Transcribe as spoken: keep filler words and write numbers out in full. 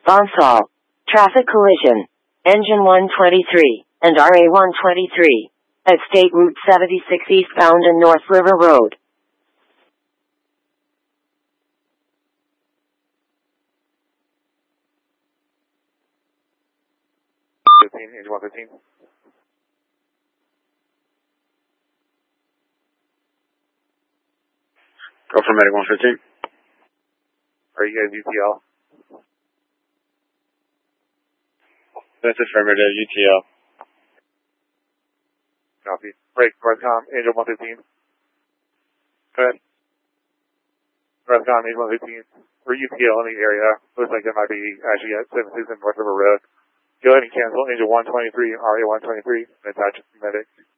Bonsall. Traffic collision. Engine one twenty-three and R A one twenty-three at State Route seventy-six eastbound and North River Road. fifteen, engine one fifteen. Go for medic one fifteen. Are you guys U T L? That's affirmative, U T L. Copy. Break, Northcom, engine one fifteen. Go ahead. Northcom, engine one fifteen. We're U T L in the area. Looks like it might be actually at seven six and North River Road. Go ahead and cancel engine one twenty-three and R A one twenty-three and attach medic.